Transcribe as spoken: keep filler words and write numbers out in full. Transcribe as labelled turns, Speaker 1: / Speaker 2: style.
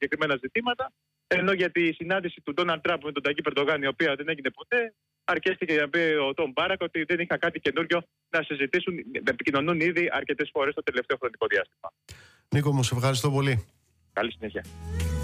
Speaker 1: συγκεκριμένα ζητήματα. Ενώ για τη συνάντηση του Ντόναλντ Τραμπ με τον Ταγί Περντογάν, η οποία δεν έγινε ποτέ, αρκέστηκε να πει ο Τόμ Μπάρακ ότι δεν είχαν κάτι καινούριο να συζητήσουν. Επικοινωνούν ήδη αρκετές φορές το τελευταίο χρονικό διάστημα.
Speaker 2: Νίκο μου, σε ευχαριστώ πολύ.
Speaker 1: Καλή συνέχεια.